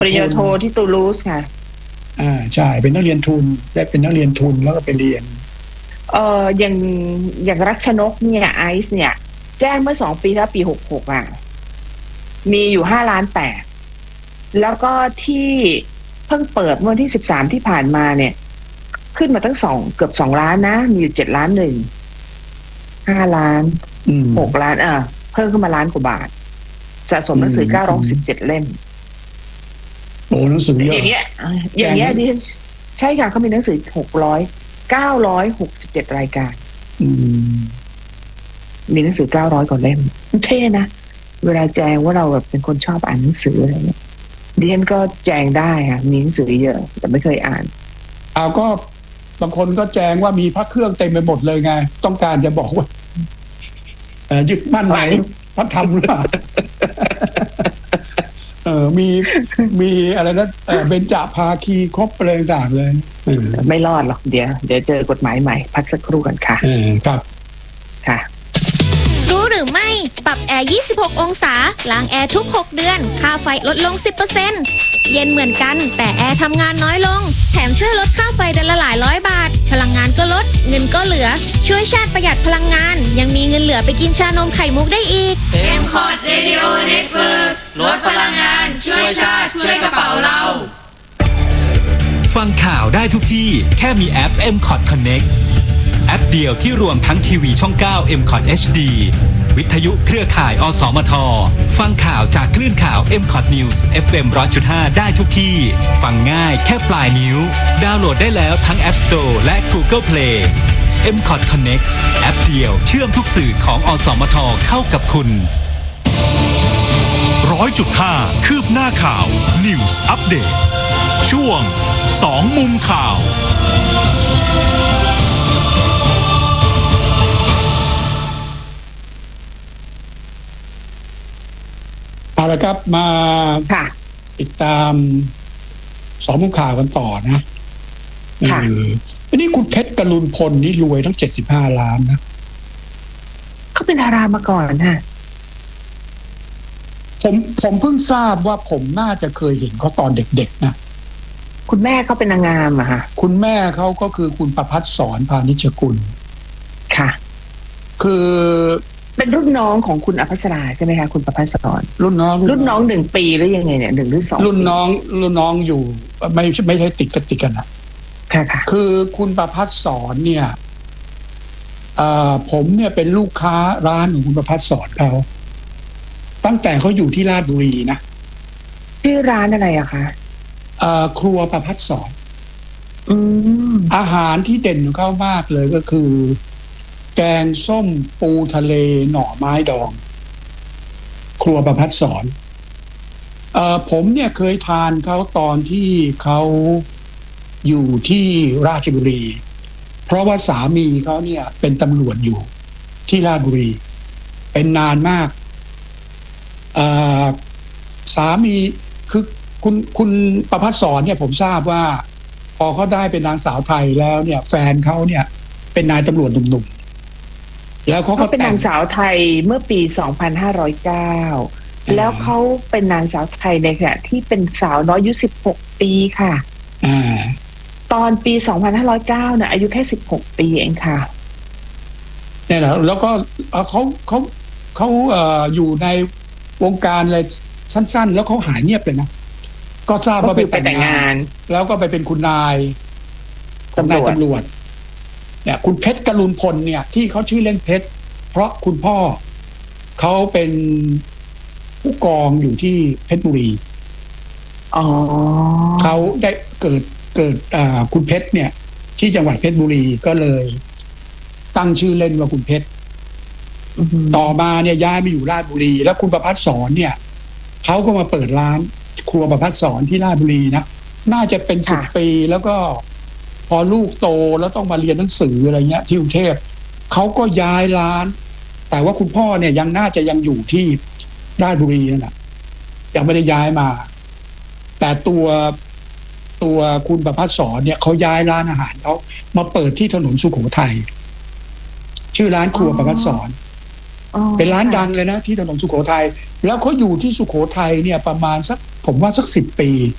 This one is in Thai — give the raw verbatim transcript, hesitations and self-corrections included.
ปริญญาโทที่ตูลูสค่ะอ่าใช่เป็นนักเรียนทุนได้เป็นนักเรียนทุนแล้วก็ไปเรียนเอ่ออย่างอย่างรักชนกเนี่ยไอซ์เนี่ยแจ้งเมื่อสองปีแล้วปีหกหกอ่ะมีอยู่ห้าล้านแปดแล้วก็ที่เพิ่งเปิดเมื่อที่สิบสามที่ผ่านมาเนี่ยขึ้นมาตั้งสองเกือบสองล้านนะมีอยู่เจ็ดล้านหนึ่งห้าล้านหกล้านอ่ะเพิ่มขึ้นมาล้านกว่าบาทสะสมหนังสือเก้าร้อยสิบเจ็ดเล่มโอ้หนังสือเยอะอย่างเงี้ยอย่างเงี้ยดิใช่ค่ะเขามีหนังสือหกร้อยเก้าร้อยหกสิบเจ็ดรายการมีหนังสือเก้าร้อยกว่าเล่มเท่นะเวลาแจงว่าเราแบบเป็นคนชอบอ่านหนังสืออะไรเงี้ยดิฉันก็แจงได้ค่ะมีหนังสือเยอะแต่ไม่เคยอ่านเอาก็บางคนก็แจงว่ามีพระเครื่องเต็มไปหมดเลยไงต้องการจะบอกว่ายึดมั่นไหนพระธรรมหรือเปล่าเออมีมีอะไรนะเบญจภาคีครบอะไรต่างๆเลยไม่รอดหรอกเดี๋ยวเดี๋ยวเจอกฎหมายใหม่พักสักครู่กันค่ะครับค่ะรู้หรือไม่ปรับแอร์ยี่สิบหกองศาล้างแอร์ทุกหกเดือนค่าไฟลดลง สิบเปอร์เซ็นต์ เย็นเหมือนกันแต่แอร์ทำงานน้อยลงแถมช่วยลดค่าไฟเดือนละหลายร้อยบาทพลังงานก็ลดเงินก็เหลือช่วยชาติประหยัดพลังงานยังมีเงินเหลือไปกินชานมไข่มุกได้อีกเอ็ม คอร์ด Radio Network ลดพลังงานช่วยชาติช่วยกระเป๋าเราฟังข่าวได้ทุกที่แค่มีแอป เอ็ม คอร์ด Connect แอปเดียวที่รวมทั้งทีวีช่องเก้า เอ็ม คอร์ด เอช ดี วิทยุเครือข่ายอสมทฟังข่าวจากคลื่นข่าว เอ็ม คอร์ด News เอฟ เอ็ม หนึ่งร้อยจุดห้า ได้ทุกที่ฟังง่ายแค่ปลายนิ้วดาวน์โหลดได้แล้วทั้ง App Store และ Google Play เอ็ม คอร์ด Connect แอปเดียวเชื่อมทุกสื่อของอสมทเข้ากับคุณร้อยจุดห้า คืบหน้าข่าว News Update ช่วงสองมุมข่าวเอาละครับมาติดตามสองมุมข่าวกันต่อนะค่ะอันนี้คุณเพชรกรุณพลนี่รวยทั้งเจ็ดสิบห้าล้านนะเขาเป็นดารามาก่อนฮะผมผมเพิ่งทราบว่าผมน่าจะเคยเห็นเขาตอนเด็กๆนะคุณแม่เขาเป็นนางงามอะค่ะคุณแม่เขาก็คือคุณประภัสสรพานิชกุลค่ะคือเป็นรุ่นน้องของคุณอภัสราใช่ไหมคะคุณประภัสสรรุ่นน้องรุ่นน้องหนึ่งปีหรือยังไงเนี่ยหนึ่งหรือสองรุ่นน้องรุ่นน้องอยู่ไม่ไม่ใช่ติดกันติดกันนะค่ะค่ะคือคุณประภัสสรเนี่ยผมเนี่ยเป็นลูกค้าร้านของคุณประภัสสรเขาตั้งแต่เขาอยู่ที่ราชบุรีนะชื่อร้านอะไรอะคะครัวประภัสสรอาหารที่เด่นของเขามากเลยก็คือแกงส้มปูทะเลหน่อไม้ดองครัวประภัสสรผมเนี่ยเคยทานเขาตอนที่เขาอยู่ที่ราชบุรีเพราะว่าสามีเขาเนี่ยเป็นตำรวจอยู่ที่ราชบุรีเป็นนานมากสามีคือคุณคุณประภัสสรเนี่ยผมทราบว่าพอเขาได้เป็นนางสาวไทยแล้วเนี่ยแฟนเขาเนี่ยเป็นนายตำรวจหนุ่มๆแล้วเขาก็เป็นนางสาวไทยเมื่อปีสองพันห้าร้อยเก้าแล้วเขาเป็นนางสาวไทยในขณะที่เป็นสาวน้อยอายุสิบหกปีค่ะตอนปีสองพันห้าร้อยเก้าเนี่ยอายุแค่สิบหกปีเองค่ะเนี่ยนะแล้วก็เขาเขาเขาเอ่ออยู่ในวงการอะไรสั้นๆแล้วเขาหายเงียบเลยนะก็ทราบว่าไปแต่งงานแล้วก็ไปเป็นคุณนายของนายตำรวจเนี่ยคุณเพชรกรุณพลเนี่ยที่เขาชื่อเล่นเพชรเพราะคุณพ่อเขาเป็นผู้กองอยู่ที่เพชรบุรีอ๋อเขาได้เกิดเกิดอ่าคุณเพชรเนี่ยที่จังหวัดเพชรบุรีก็เลยตั้งชื่อเล่นว่าคุณเพชรต่อมาเนี่ยย้ายมาอยู่ราชบุรีแล้วคุณประภัสสรเนี่ยเขาก็มาเปิดร้านครัวประภัสสรที่ราชบุรีนะน่าจะเป็นสิบปีแล้วก็พอลูกโตแล้วต้องมาเรียนหนังสืออะไรเงี้ยที่กรุงเทพเขาก็ย้ายร้านแต่ว่าคุณพ่อเนี่ยยังน่าจะยังอยู่ที่ราชบุรีนั่นแหละยังไม่ได้ย้ายมาแต่ตัวตัวคุณประภัสสรเนี่ยเขาย้ายร้านอาหารเขามาเปิดที่ถนนสุโขทัยชื่อร้านครัวประภัสสรเป็นร้านดังเลยนะที่ถนนสุโขทัยแล้วเขาอยู่ที่สุโขทัยเนี่ยประมาณสักผมว่าสักสิบปี